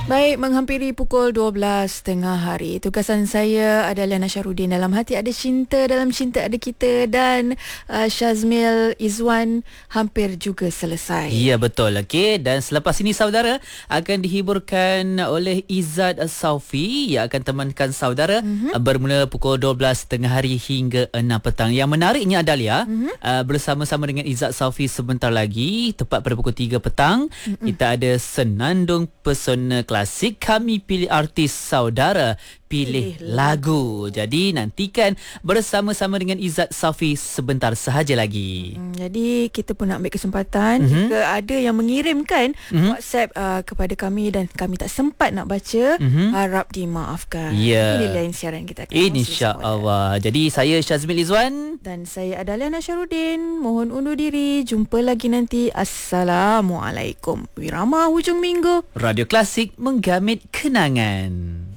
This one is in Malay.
Baik, menghampiri pukul 12 tengah hari. Tugasan saya adalah Nasyarudin. Dalam hati ada cinta, dalam cinta ada kita. Dan Syazmil Izwan hampir juga selesai. Ya, betul. Okey, dan selepas ini saudara akan dihiburkan oleh Izzat Saufi yang akan temankan saudara bermula pukul 12 tengah hari hingga 6 petang. Yang menariknya adalah bersama-sama dengan Izzat Saufi sebentar lagi tepat pada pukul 3 petang kita ada Senandung Pesona Klasik. Kami pilih artis, saudara pilih lagu. Jadi nantikan bersama-sama dengan Izzat Saufi sebentar sahaja lagi. Jadi kita pun nak ambil kesempatan jika ada yang mengirimkan WhatsApp kepada kami dan kami tak sempat nak baca, harap dimaafkan. Ya. Ini lain siaran kita akan InsyaAllah. Jadi saya Syazmil Izwan dan saya adalah Nasyarudin. Mohon undur diri. Jumpa lagi nanti. Assalamualaikum. Wirama hujung minggu. Radio Klasik menggamit kenangan.